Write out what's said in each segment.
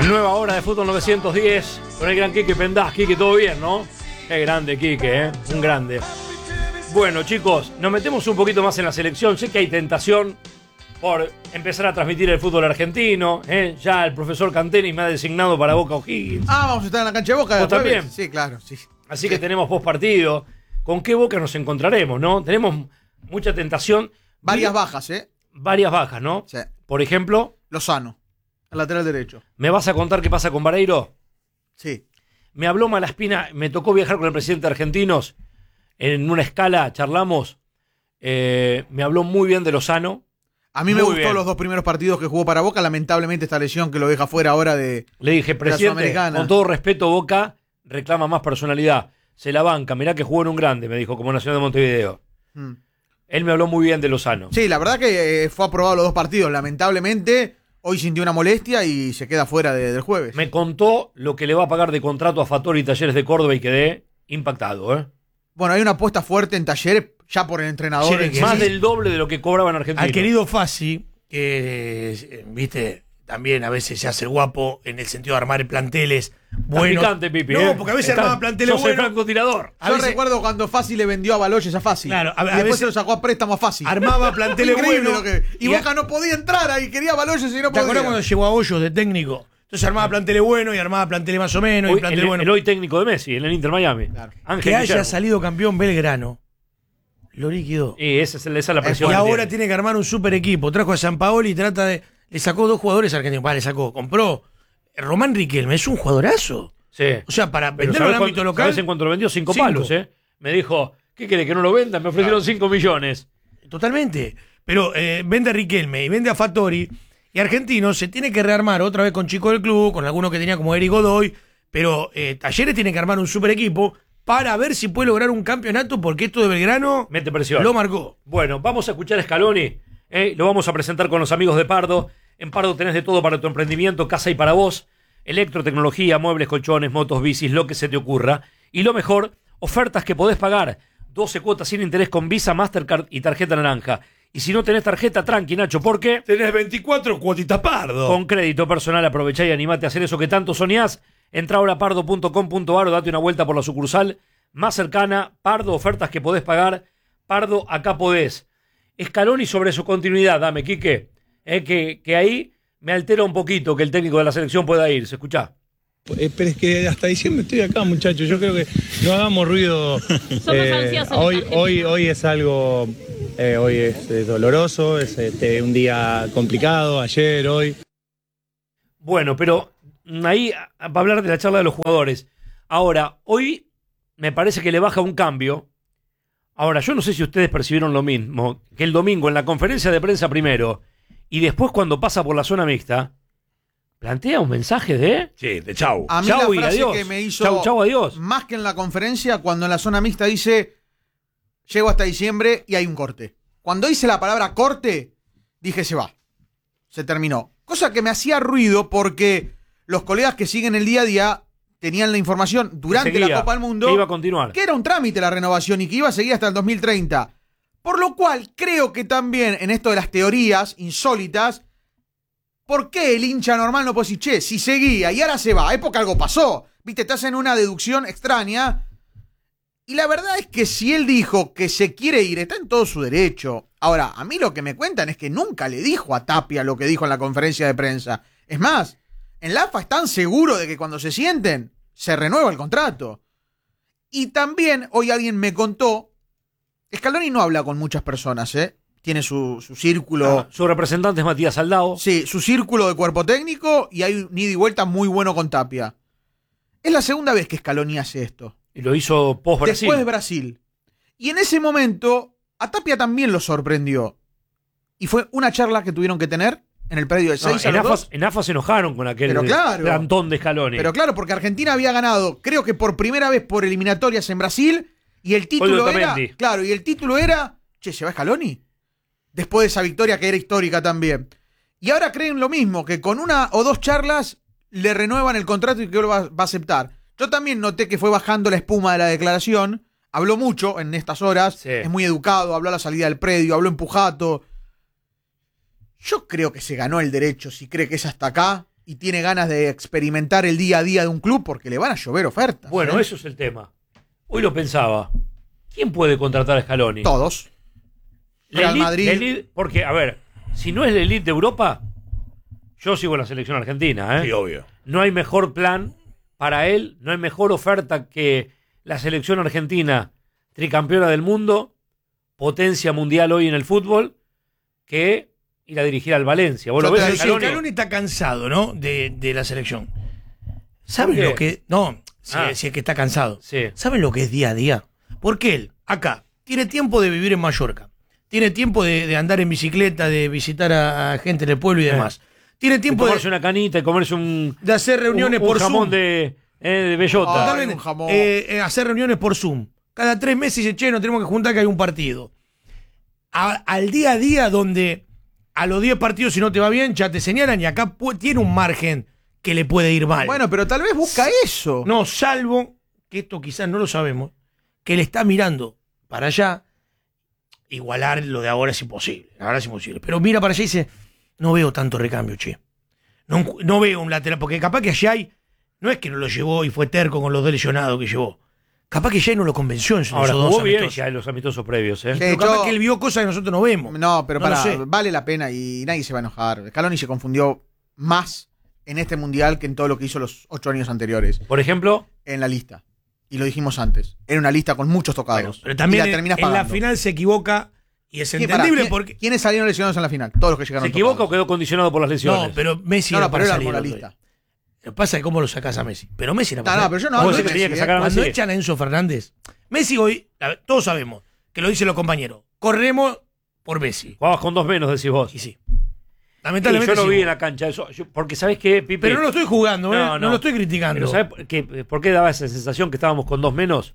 Nueva hora de Fútbol 910 con el gran Quique Pendaz. Quique, todo bien, ¿no? Qué grande, Quique, ¿eh? Un grande. Bueno, chicos, nos metemos un poquito más en la selección. Sé que hay tentación por empezar a transmitir el fútbol argentino, ¿eh? Ya el profesor Canteri me ha designado para Boca O'Higgins. Vamos a estar en la cancha de Boca. ¿Vos también? Sí, claro, sí. Así que tenemos post partido. ¿Con qué Boca nos encontraremos, no? Tenemos mucha tentación. Varias bajas, ¿eh? Varias bajas, ¿no? Sí. Por ejemplo, Lozano, el lateral derecho. ¿me vas a contar qué pasa con Vareiro? Sí. Me habló Malaspina, me tocó viajar con el presidente de Argentinos, en una escala, charlamos, me habló muy bien de Lozano. A mí me Muy gustó bien. los dos primeros partidos que jugó para Boca, lamentablemente esta lesión que lo deja fuera ahora de... Le dije, presidente, Sudamericana. con todo respeto, Boca reclama más personalidad, se la banca, mirá que jugó en un grande, me dijo, como Nacional de Montevideo. Él me habló muy bien de Lozano. Sí, la verdad que fue aprobado los dos partidos, lamentablemente hoy sintió una molestia y se queda fuera del jueves. Me contó lo que le va a pagar de contrato a Fattori y Talleres de Córdoba y quedé impactado, ¿eh? Bueno, hay una apuesta fuerte en Talleres ya por el entrenador. Sí, en sí. Más del doble de lo que cobraba en Argentina. Al querido Fassi, que, viste, también a veces se hace guapo en el sentido de armar planteles buenos. Picante, Pipi, No, ¿eh? porque a veces armaba planteles sos el buenos. francotirador. A Yo veces- recuerdo cuando Fassi le vendió a Baloyes a Fassi. Claro, a y después veces- se lo sacó a préstamo a Fassi. Armaba planteles Increíble buenos. lo que... Y Boca no podía entrar ahí, quería a Baloyes y no ¿Te acordás podía. cuando llegó a Hoyos de técnico? Entonces armaba planteles buenos y armaba planteles más o menos. Hoy, y planteles buenos. el hoy técnico de Messi, en el Inter Miami. Claro. Ángel Que haya Guillermo. salido campeón Belgrano, lo liquidó. Y esa es la presión. Y que ahora tiene que armar un super equipo. Trajo a San Paoli y trata de. Le sacó dos jugadores argentinos. Compró. Román Riquelme es un jugadorazo. Sí. O sea, para Pero venderlo en ¿sabés ámbito local. ¿sabés en cuánto lo vendió? 5 Cinco. palos, ¿eh? Me dijo, ¿qué quiere que no lo venda? Me ofrecieron 5 millones. Totalmente. Pero vende a Riquelme y vende a Fattori. Y Argentino se tiene que rearmar otra vez con chicos del club, con algunos que tenía como Eric Godoy. Pero Talleres tiene que armar un super equipo para ver si puede lograr un campeonato, porque esto de Belgrano Mete presión. lo marcó. Bueno, vamos a escuchar a Scaloni. Lo vamos a presentar con los amigos de Pardo. En Pardo tenés de todo para tu emprendimiento, casa y para vos. Electrotecnología, muebles, colchones, motos, bicis, lo que se te ocurra. Y lo mejor, ofertas que podés pagar. 12 cuotas sin interés con Visa, Mastercard y tarjeta naranja. Y si no tenés tarjeta, tranqui, Nacho, ¿por qué? Tenés 24 cuotitas Pardo. Con crédito personal aprovechá y animate a hacer eso que tanto soñás. Entra ahora a pardo.com.ar o date una vuelta por la sucursal más cercana. Pardo, ofertas que podés pagar. Pardo, acá podés. Scaloni sobre su continuidad, dame, Quique. Que ahí me altera un poquito que el técnico de la selección pueda irse. Escuchá. Pero es que hasta diciembre estoy acá, muchachos. Yo creo que no hagamos ruido. Hoy es algo, hoy es doloroso, es un día complicado, ayer, hoy. Bueno, pero ahí va a hablar de la charla de los jugadores. Ahora, hoy me parece que le baja un cambio. Ahora, yo no sé si ustedes percibieron lo mismo, que el domingo en la conferencia de prensa primero y después cuando pasa por la zona mixta, plantea un mensaje de... Sí, de chau. A mí Chau y la frase adiós. que me hizo Chau, adiós. más que en la conferencia, cuando en la zona mixta dice, llego hasta diciembre y hay un corte. Cuando dice la palabra corte, dije se va. Se terminó. Cosa que me hacía ruido porque los colegas que siguen el día a día tenían la información durante Seguía, la Copa del Mundo que iba a continuar. que era un trámite la renovación y que iba a seguir hasta el 2030. Por lo cual, creo que también en esto de las teorías insólitas, ¿por qué el hincha normal no puede decir, che, si seguía y ahora se va? Es porque algo pasó. Viste, te hacen una deducción extraña. Y la verdad es que si él dijo que se quiere ir, está en todo su derecho. Ahora, a mí lo que me cuentan es que nunca le dijo a Tapia lo que dijo en la conferencia de prensa. Es más, en la AFA están seguros de que cuando se sienten, se renueva el contrato. Y también, hoy alguien me contó, Scaloni no habla con muchas personas, ¿eh? Tiene su círculo. Su representante es Matías Saldao. Sí, su círculo de cuerpo técnico y hay un ida y vuelta muy bueno con Tapia. Es la segunda vez que Scaloni hace esto. Y lo hizo post-Brasil. Después de Brasil. Y en ese momento, a Tapia también lo sorprendió. Y fue una charla que tuvieron que tener en el predio de No, 6 a los dos. en AFA se enojaron con aquel Pero claro. plantón de Scaloni. Pero claro, porque Argentina había ganado, creo que por primera vez por eliminatorias en Brasil, y el título Gol de era. Otamendi. Claro, y el título era. Che, ¿se va Scaloni? Después de esa victoria que era histórica también. Y ahora creen lo mismo, que con una o dos charlas le renuevan el contrato y que lo va a aceptar. Yo también noté que fue bajando la espuma de la declaración. Habló mucho en estas horas. Sí. Es muy educado, habló a la salida del predio, habló en Pujato. Yo creo que se ganó el derecho, si cree que es hasta acá, y tiene ganas de experimentar el día a día de un club porque le van a llover ofertas. Bueno, ¿eh? eso es el tema. Hoy lo pensaba. ¿Quién puede contratar a Scaloni? Todos. La Real elite- Madrid. la elite- porque, a ver, si no es la elite de Europa, yo sigo en la selección argentina, ¿eh? Sí, obvio. No hay mejor plan para él, no hay mejor oferta que la selección argentina, tricampeona del mundo, potencia mundial hoy en el fútbol, que ir a dirigir al Valencia. ¿Vos Yo lo ves, te Pero decía, si Scaloni? Scaloni está cansado, ¿no? De la selección. ¿Por ¿Saben qué? lo que.? No, Ah. si es que está cansado. Sí. ¿Saben lo que es día a día? Porque él, acá, tiene tiempo de vivir en Mallorca. Tiene tiempo de andar en bicicleta, de visitar a gente del pueblo y demás. Tiene De tiempo tomarse una canita y comerse de hacer reuniones un por jamón Zoom. de bellota. Ah, Totalmente. un jamón. Hacer reuniones por Zoom. Cada 3 meses dice, che, nos tenemos que juntar que hay un partido. Al día a día donde a los 10 partidos si no te va bien ya te señalan y acá tiene un margen que le puede ir mal. Bueno, pero tal vez busca eso. No, salvo que esto quizás no lo sabemos, que él está mirando para allá, igualar lo de ahora es imposible, ahora es imposible. Pero mira para allá y dice, no veo tanto recambio, che. No veo un lateral, porque capaz que allá hay, no es que no lo llevó y fue terco con los dos lesionados que llevó. Capaz que ya no lo convenció en esos Ahora, dos jugó bien amistosos. ya en los amistosos previos, ¿eh? Sí. Pero capaz yo- que él vio cosas que nosotros no vemos. No, pero No lo sé. vale la pena y nadie se va a enojar. Scaloni se confundió más en este mundial que en todo lo que hizo los 8 años anteriores Por ejemplo, en la lista. Y lo dijimos antes. Era una lista con muchos tocados. Pero también y la terminas en la pagando. final se equivoca y es ¿Quién- entendible pará, porque... ¿Quiénes salieron lesionados en la final? Todos los que llegaron ¿se equivoca o tocados. quedó condicionado por las lesiones? No, pero Messi No, era no, para pero él salir armó la el otro lista. día. Lo que pasa es cómo lo sacás a Messi. Pero Messi era para No, salir. pero yo no ¿Vos hablo de decís que tenía Messi, que sacar a Cuando Messi? echan a Enzo Fernández, Messi hoy, todos sabemos que lo dicen los compañeros, corremos por Messi. Jugabas con 2 menos, decís vos. Y sí. Y Lamentablemente yo lo sí. vi en la cancha. Eso, porque ¿sabés qué, Pipe? Pero no lo estoy jugando, No, no lo estoy criticando. Pero ¿sabés por qué daba esa sensación que estábamos con 2 menos?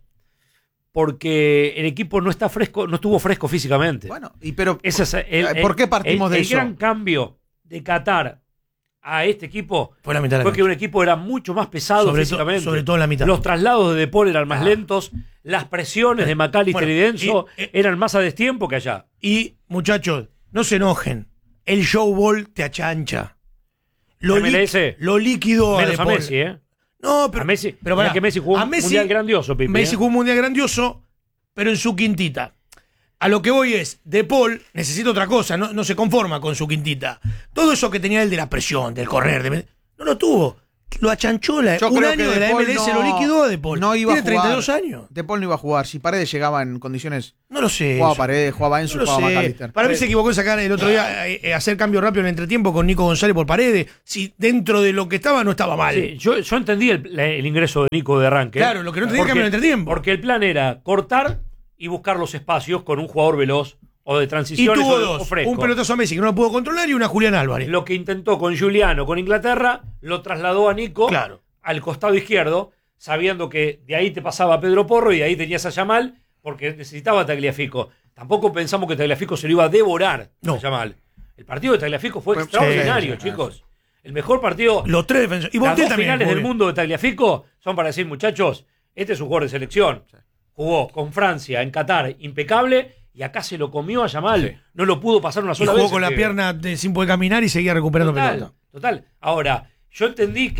Porque el equipo no está fresco, no estuvo fresco físicamente. Bueno, pero Ese es ¿por qué partimos de el eso? gran cambio de Qatar a este equipo Fue la mitad de la fue que cancha. un equipo era mucho más pesado físicamente. sobre todo en la mitad. Los traslados de De Paul eran más lentos, las presiones de McAllister Bueno, y Denso y- eran más a destiempo que allá. Y, muchachos, no se enojen. El showball te achancha. Lo, MLS. lo líquido Menos De a Paul. Messi, ¿eh? No, pero A Messi, pero mirá pará, que Messi jugó a un Messi- mundial grandioso, Pipe. Messi ¿eh? jugó un mundial grandioso, pero en su quintita. A lo que voy es, De Paul necesita otra cosa, no se conforma con su quintita. Todo eso que tenía él de la presión, del correr, no lo tuvo. Lo achanchó un Yo creo año que de la De Paul MLS, no- lo liquidó a De Paul. no iba a Tiene jugar. 32 años. De Paul no iba a jugar. Si Paredes llegaba en condiciones, No lo sé. jugaba eso. Paredes, jugaba Enzo, No lo jugaba sé. McAllister. Para mí se equivocó en sacar el otro día, hacer cambio rápido en el entretiempo con Nico González por Paredes. Si dentro de lo que estaba no estaba mal. Sí, yo entendí el ingreso de Nico de arranque. Claro, lo que no tenía que cambiar en el entretiempo. Porque el plan era cortar y buscar los espacios con un jugador veloz o de Y transiciones tuvo o dos. fresco. Un pelotazo a Messi que no lo pudo controlar y una a Julián Álvarez. Lo que intentó con Giuliano, con Inglaterra, lo trasladó a Nico Claro. al costado izquierdo, sabiendo que de ahí te pasaba Pedro Porro y de ahí tenías a Yamal, porque necesitaba a Tagliafico. Tampoco pensamos que Tagliafico se lo iba a devorar No. a Yamal. El partido de Tagliafico fue Fue- extraordinario, sí, sí, chicos. El mejor partido. Los tres defensores. Y Las Montiel dos también. finales muy del bien. mundo de Tagliafico son para decir, muchachos, este es un jugador de selección. Jugó con Francia en Qatar, impecable, y acá se lo comió a Yamal. Sí. No lo pudo pasar una Y sola jugó vez. con la pibe. pierna sin poder caminar y seguía recuperando pelota. Total. Ahora, yo entendí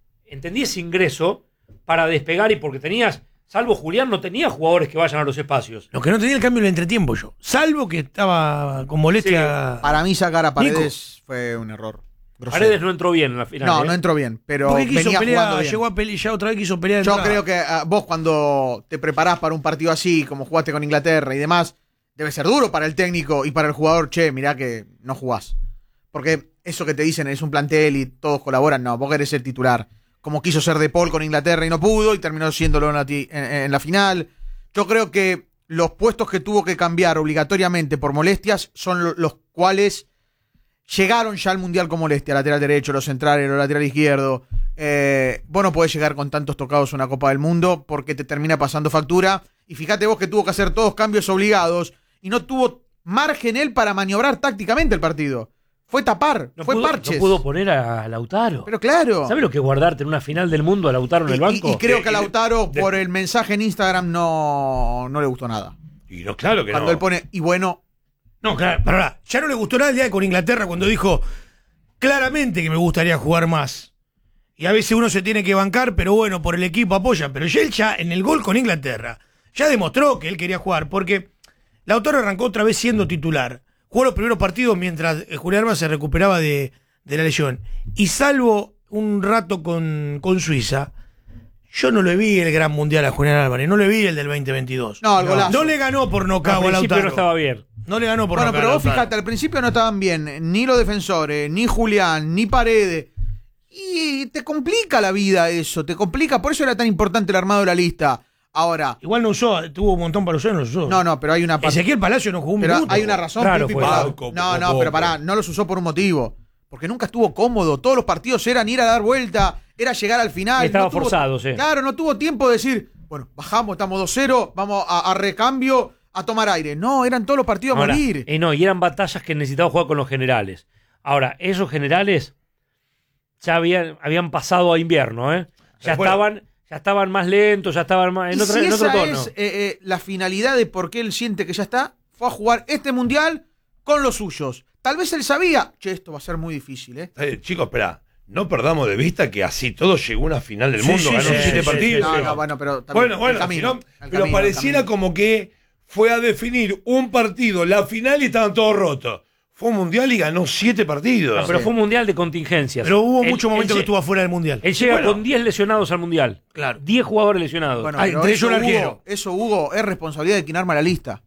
ese ingreso para despegar y porque tenías, salvo Julián, no tenía jugadores que vayan a los espacios. Lo que no tenía el cambio en el entretiempo yo. Salvo que estaba con molestia. Para mí sacar a Paredes fue un error. grosero. Paredes no entró bien en la final. No, ¿eh? no entró bien, pero Porque quiso venía jugando pelear, bien. llegó a pelear, ya otra vez quiso pelear. de Yo entrada. creo que vos cuando te preparás para un partido así, como jugaste con Inglaterra y demás, debe ser duro para el técnico y para el jugador, che, mirá que no jugás. Porque eso que te dicen es un plantel y todos colaboran, no, vos querés ser titular. Como quiso ser De Paul con Inglaterra y no pudo y terminó siéndolo en la final. Yo creo que los puestos que tuvo que cambiar obligatoriamente por molestias son los cuales llegaron ya al Mundial con molestia. Lateral derecho, los centrales, los lateral izquierdo. Vos no podés llegar con tantos tocados a una Copa del Mundo porque te termina pasando factura. Y fíjate vos que tuvo que hacer todos cambios obligados y no tuvo margen él para maniobrar tácticamente el partido. Fue tapar, fue parches. No pudo poner a Lautaro. Pero claro. ¿Sabes lo que es guardarte en una final del mundo a Lautaro en el banco? Y creo que a Lautaro, por el mensaje en Instagram, no le gustó nada. Y no, claro que Cuando no. él pone, y bueno, No, claro, pará, ya no le gustó nada el día con Inglaterra cuando dijo claramente que me gustaría jugar más. y a veces uno se tiene que bancar, pero bueno, por el equipo apoya. Pero él ya en el gol con Inglaterra ya demostró que él quería jugar, porque Lautaro arrancó otra vez siendo titular. Jugó los primeros partidos mientras Julián Álvarez se recuperaba de la lesión. Y salvo un rato con Suiza, yo no le vi el gran mundial a Julián Álvarez, no le vi el del 2022. No, el golazo. No le ganó por nocaut a Al principio Lautaro. no estaba bien. No le ganó por Bueno, nocaut pero a vos Lautaro. fíjate, al principio no estaban bien ni los defensores, ni Julián, ni Paredes. Y te complica la vida eso, te complica. Por eso era tan importante el armado de la lista. Ahora, Igual no usó, tuvo un montón para usar, no los usó. no, pero hay una parte. Ezequiel Palacio no jugó un Pero minuto. hay una razón, Claro, Pipi, pues. por la- Poco, No, poco. pero pará, no los usó por un motivo. Porque nunca estuvo cómodo. Todos los partidos eran ir a dar vuelta, era llegar al final. Estaba No tuvo- forzado, sí. Claro, no tuvo tiempo de decir, bueno, bajamos, estamos 2-0, vamos a recambio, a tomar aire. No, eran todos los partidos a Ahora, morir. no, y eran batallas que necesitaba jugar con los generales. Ahora, esos generales ya habían pasado a invierno, ¿eh? Ya estaban más lentos, ya estaban más, Y en otro si esa tono. es la finalidad de por qué él siente que ya está, fue a jugar este mundial con los suyos. Tal vez él sabía, che, esto va a ser muy difícil, ¿eh? Chicos, espera, no perdamos de vista que así todo llegó a una final del Sí, mundo, sí, ganó sí, 7 sí, partidos. No, pero- no, bueno, pero también Bueno, el camino, si no- el pero camino, pareciera el camino. como que fue a definir un partido, la final y estaban todos rotos. Fue un mundial y ganó 7 partidos. No, pero fue un mundial de contingencias. Pero hubo Él- muchos momentos él que estuvo afuera del mundial. Él llega Bueno. con 10 lesionados al mundial. Claro. 10 jugadores lesionados. Bueno, Ay, pero entre ellos el Hugo, arquero. eso, Hugo, es responsabilidad de quien arma la lista.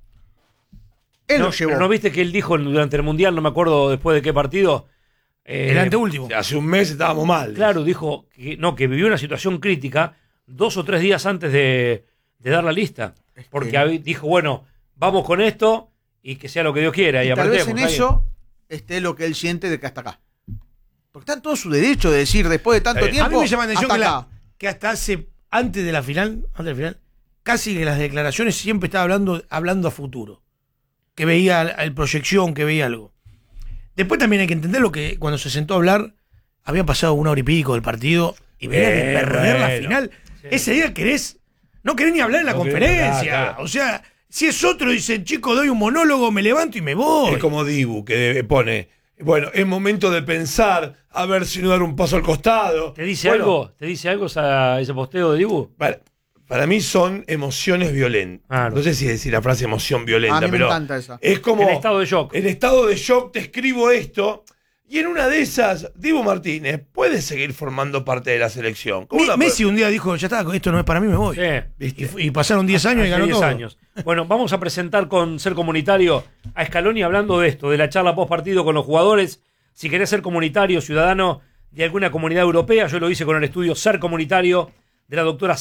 Él no, lo llevó. pero ¿no viste que él dijo durante el mundial, no me acuerdo después de qué partido? El anteúltimo. Hace un mes estábamos mal. Claro, dijo que vivió una situación crítica 2 o 3 días antes de dar la lista. Porque dijo, bueno, vamos con esto y que sea lo que Dios quiera. Y, Y tal vez apretemos, en está eso esté lo que él siente de que hasta acá. Porque está en todo su derecho de decir después de tanto A mí tiempo. A mí me llama la atención hasta acá. que hasta antes de la final, casi que las declaraciones siempre estaba hablando a futuro. Que veía el proyección, que veía algo. Después también hay que entender lo que cuando se sentó a hablar, había pasado 1 hora y pico del partido y venía de perder la bueno. final. Ese día no querés ni hablar en la No querés conferencia. hablar, claro. O sea, si es otro, dice, chico, doy un monólogo, me levanto y me voy. Es como Dibu, que pone, bueno, es momento de pensar, a ver si no dar un paso al costado. ¿Te dice Bueno, algo? ¿Te dice algo ese posteo de Dibu? Para mí son emociones violentas. Claro. No sé si decir la frase emoción violenta, A mí me pero encanta esa. es como En estado de shock. En estado de shock te escribo esto y en una de esas Dibu Martínez puede seguir formando parte de la selección. ¿Cómo la Messi un día dijo, ya está, esto no es para mí, me voy. Sí. ¿Viste? Y pasaron 10 años y Hace ganó 10 todo. años. Bueno, vamos a presentar con Ser Comunitario a Scaloni hablando de esto, de la charla post partido con los jugadores. Si querés ser comunitario, ciudadano de alguna comunidad europea, yo lo hice con el estudio Ser Comunitario de la doctora